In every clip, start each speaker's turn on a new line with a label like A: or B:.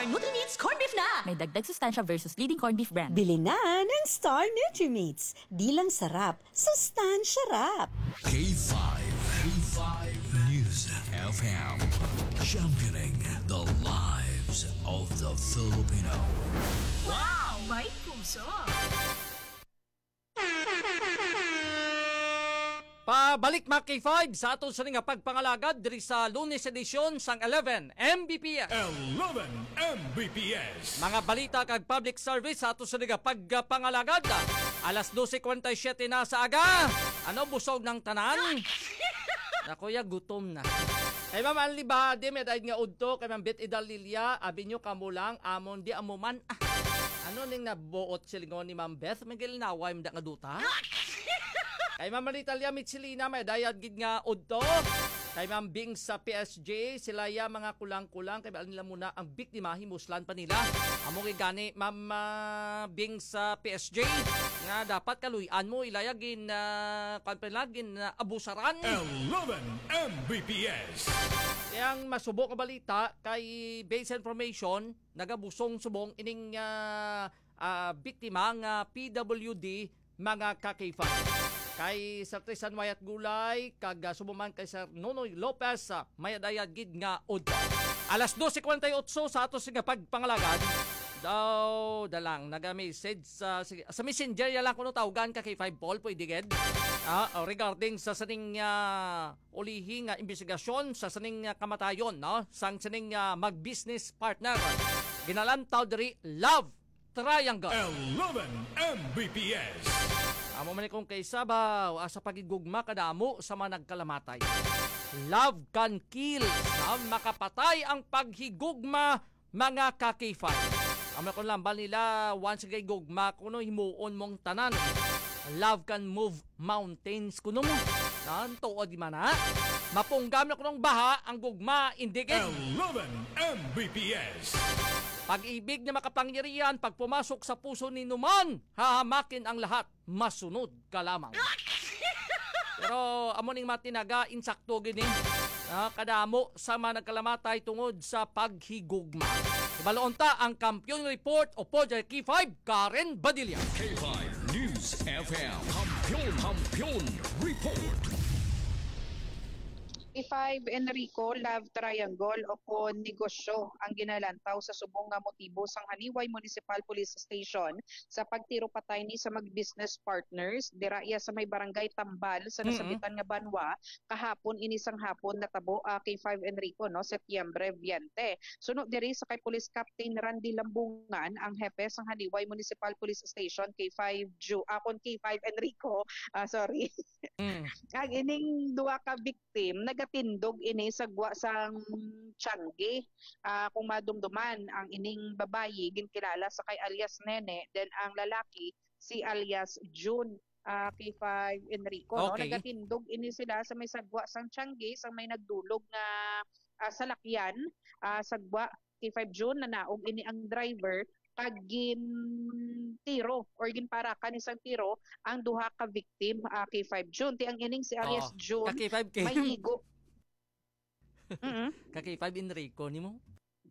A: Star Nutri-Meats Corned Beef na!
B: May dagdag sustansya versus leading corned beef brand.
C: Bili na ng Star Nutri-Meats. Di lang sarap, sustansya rap.
D: K5 News FM. Championing the lives of the Filipino.
A: Wow! May puso!
E: Pabalik mga K5 sa aton sa nga pagpangalagad diri sa Lunes edisyon sang 11 MBPS.
D: 11 Mbps.
E: Mga balita kag public service sa aton sa nga pagpangalagad. Alas 12:47 na sa aga. Ano busog ng tanan? Nakuya gutom na. Kay Ma'am Alibade may dahil nga udto kay Ma'am Bet Idalilia abi nyo kamo lang amon di amuman. Ano ning nabuot silingon ni Ma'am Beth Miguel naway mda nga duta? Kay Ma'am Maritalia Mitsilina may dayad gid nga udto. Kay Ma'am Bing sa PSG sila ya mga kulang-kulang kay bal nila muna ang biktima himuslan pa nila. Amo gani Ma'am Bing sa PSG nga dapat kaluyan mo ilayagin kanpelagin abusaran.
D: 11 Mbps.
E: Kayang masubo ka balita kay base information nagabusong subong ining biktima nga PWD mga kakifan. Kay Sir Trisan Wayat Gulay, kag sumuman kay Sir Nonoy Lopez, mayadayad gid nga udto. Alas 12:48 sa ato nga pagpangalagad, dalang naga-message sa messenger ya lang kuno tawgan ka kay 5 Paul pwede gid. Regarding sa saning ulihi nga investigasyon sa saning kamatayon no, sang saning mag-business partner. Ginalantaw diri Love Triangle.
D: 11 Mbps.
E: Amo man kung kay sabaw sa pagigugma kadamo sa mga nagkalamatay. Love can kill. Makapatay ang paghigugma mga kakifay. Amo kon lambal nila once gay gugma kuno himuon mong tanan. Love can move mountains kuno mo. Nanto di man ha. Mapunggam na kunong baha ang gugma indigid.
D: 11 Mbps.
E: Pag-ibig na makapangyarihan, pag pumasok sa puso ni Numan, hahamakin ang lahat, masunod ka lamang. Pero amo ning matinaga, insakto gini, kadamo sa mga nagkalamatay tungod sa paghigugma. Ibaloon ta ang Kampiyon Report o Project K5, Karen Badilla.
D: K5 News FM. Kampiyon Report.
F: K5 Enrico Love Triangle o ko negosyo ang ginalantaw sa subong nga motibo sang Haniway Municipal Police Station sa pagtiro patay ni sa mag-business partners dira sa may barangay Tambal sa nasabitan nga Banwa kahapon inisang hapon natabo K5 Enrico no Setyembre 20. Sunod diri sa kay Police Captain Randy Lambungan ang hepe sang Haniway Municipal Police Station K5 akon K5 Enrico sorry. Ang ining duha ka victim nagatindog ini sa gwa sang Tiangge. Kung madumduman ang ining babayi ginkilala sa kay alias Nene, then ang lalaki si alias June K5 Enrico. Okay. No? Nagatindog ini sila sa may sagwa sang Tiangge, sa may nagdulog nga salakyan sagwa K5 June na naog ini ang driver pag tiro or ginparakan isang tiro ang duha ka victim K5 June. Ti ang ining si alias June may higo.
E: K5 Enrico ni mo?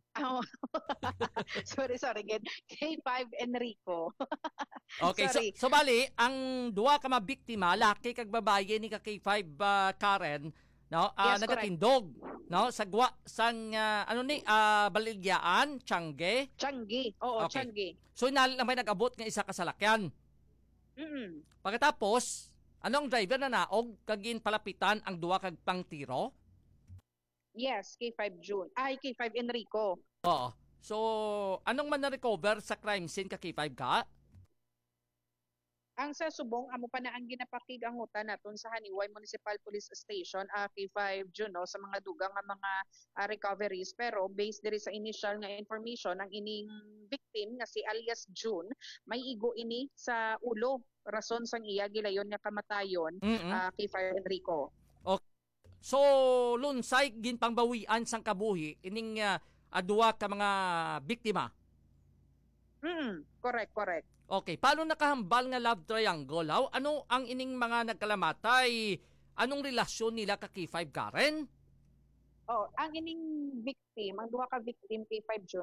F: sorry again. K5 Enrico.
E: Okay, so bali ang duha ka mabiktima laki kag babaye ni K5 Karen no
F: yes,
E: nagatindog no sagwa sang Baligyaan Tiangge.
F: Oo,
E: okay.
F: Tiangge.
E: So may nag-abot nga isa ka salakyan. Pagkatapos anong driver na naog kagin palapitan ang duha kag pangtiro?
F: Yes, K5 June. K5 Enrico.
E: Oo. So anong man na-recover sa crime scene ka K5 ka?
F: Ang sa subong amo pa na ang ginapakigangutan naton sa Haniway Municipal Police Station K5 June no, sa mga dugang nga mga recoveries, pero based diri sa initial nga information ang ining victim nga si alias June may igo ini sa ulo rason sang iya gilayon nga kamatayon K5 Enrico.
E: Okay. So lunsay gin pangbawian sang kabuhi ining duha ka mga biktima.
F: Correct.
E: Okay, paano nakahambal nga love triangle? Ano ang ining mga nagkalamatay? Anong relasyon nila ka K5 Karen?
F: Ang ining victim, ang duha ka victim K5 June